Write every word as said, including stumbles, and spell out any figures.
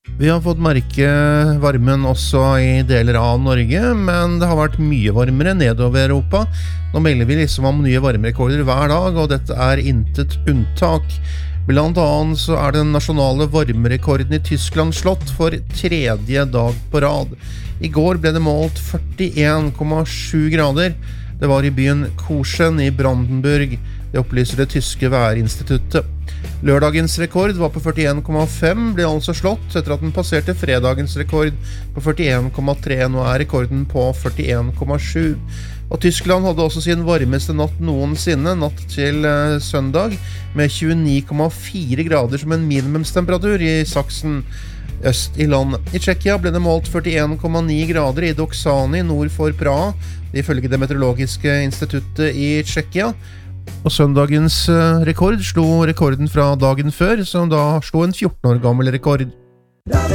Vi har fått merke varmen også i deler av Norge, men det har vært mye varmere nedover Europa. Nå melder vi liksom om nye varmerekorder hver dag, og dette er intet unntak. Blant annet så er den nasjonale varmerekorden i Tyskland slått for tredje dag på rad. I går ble det målt førtien komma sju grader. Det var i byen Korsen i Brandenburg. Det opplyser det tyske værinstituttet. Lørdagens rekord var på førtien komma fem, ble altså slått etter at den passerte fredagens rekord på førtien komma tre. Nå er rekorden på førtien komma sju. Og Tyskland hadde også sin varmeste natt noensinne, natt til eh, søndag, med tjueni komma fire grader som en minimumstemperatur i Saksen øst i landet. I Tsjekkia ble det målt førtien komma ni grader i Doksani nord for Praha, ifølge det meteorologiske instituttet i Tsjekkia. Og søndagens rekord slo rekorden fra dagen før, som da slo en fjorten år gammel rekord.